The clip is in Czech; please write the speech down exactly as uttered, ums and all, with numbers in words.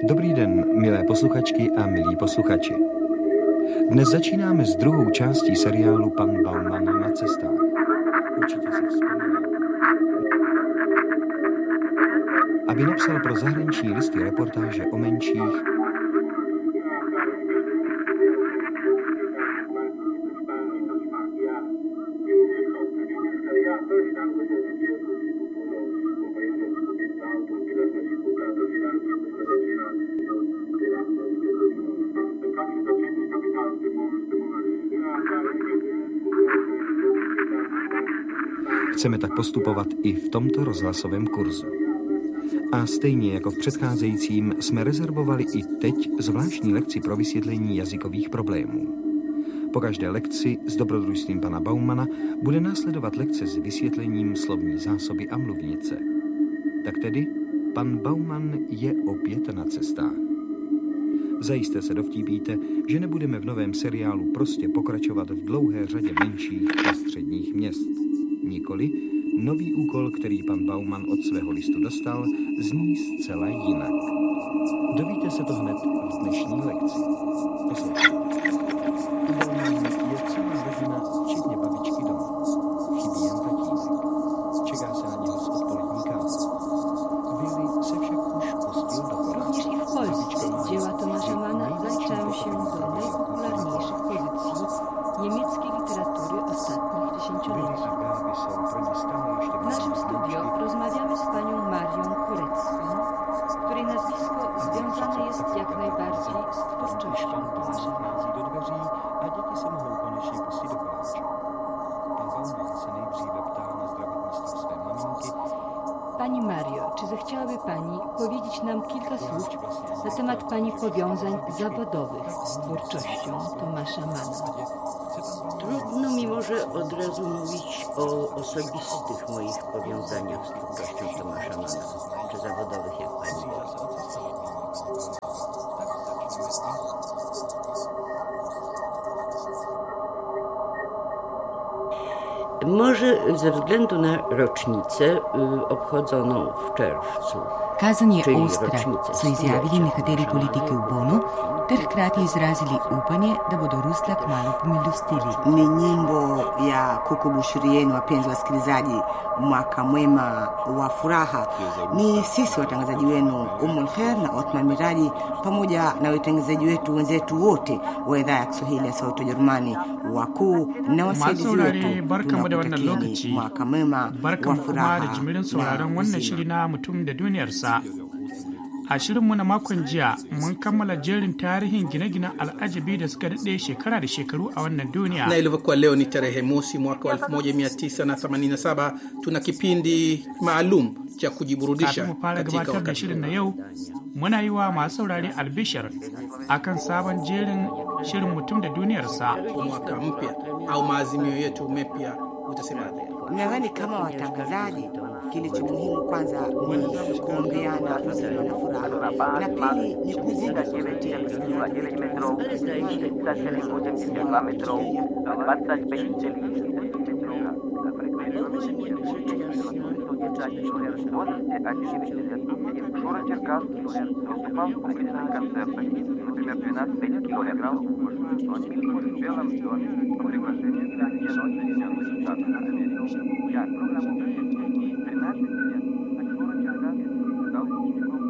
Dobrý den, milé posluchačky a milí posluchači. Dnes začínáme s druhou částí seriálu Pan Bauman na cestách. Určitě si vzpomínáte. Aby napsal pro zahraniční listy reportáže o menších, chceme tak postupovat i v tomto rozhlasovém kurzu. A stejně jako v předcházejícím jsme rezervovali i teď zvláštní lekci pro vysvětlení jazykových problémů. Po každé lekci s dobrodružstvím pana Baumana bude následovat lekce s vysvětlením slovní zásoby a mluvnice. Tak tedy, pan Bauman je opět na cestách. Zajisté se dovtípíte, že nebudeme v novém seriálu prostě pokračovat v dlouhé řadě menších a středních měst. Nikoli, nový úkol, který pan Bauman od svého listu dostal, zní zcela jinak. Dovíte se to hned v dnešní lekci. Poslouchejte. Bauman je celá rodina, včetně babičky doma. Chybí jen tatínek. Čeká se na něho z odpolední kávy. Willy se však už pustil do kola. Również i w Polsce dzieła Tomasza Manna zaliczają się do najpopularniejszych pozycji niemieckiej literatury ostatnich dziesięcioleci. W naszym studio rozmawiamy z panią Marią Kurecką, której nazwisko związane jest jak najbardziej z twórczością Tomasza Manna. A děti se mohou konečně pustit do koláče. Pan Bauman se nejdříve ptá na zdravotní stav své maminky. Pani Mario, czy zechciałaby pani powiedzieć nam kilka słów na temat pani powiązań zawodowych z twórczością Tomasza Manna? Trudno mi może od razu mówić o osobistych moich powiązaniach z twórczością Tomasza Manna, czy zawodowych, jak pani woli. Może ze względu na rocznicę y, obchodzoną w czerwcu. Kazan je ostra, so izjavili nekateri politiki v Bonu, ter hkrati izrazili upanje, da bodo Rusla kmalu pomilostili. Ni nyimbo ya kukubushirieni, wapenzi wasikilizaji, mwaka mwema wa furaha. Ni sisi watangazaji wenu Umul Khair na Othman Miraji pamoja na watangazaji wetu wenzetu wote wa idhaa ya Kiswahili ya Sauti ya Ujerumani, wakuu na wasaidizi wetu. Barkamu da wannan lokaci. Mwaka mwema wa furaha. Da jimirin sauraron wannan shiri na mutum da duniyarsa. A shirinmu na makon jiya mun kammala jerin tarihin gine-ginen al'ajabi da suka daɗe shekara da shekaru a wannan duniya. Na ilivyokuwa leo ni tarehe mosi mwaka wa elfu moja mia tisa themanini na saba, tuna kipindi maalum cha kujiburudisha katika wakati. Kafin mu fara gabatar da shirin na yau, muna yi wa masu saurari albishir akan sabon jerin shirin mutum da duniyarsa. Mwaka mpya au maazimio yetu mapya, utasemaje? Nadhani kama watangazaji, kilicho muhimu kwanza ni kuombeana uzima na furaha, na pili ni kuzidi kuzingatia Я программу тринадцать лет, а школа черкасских дал учеников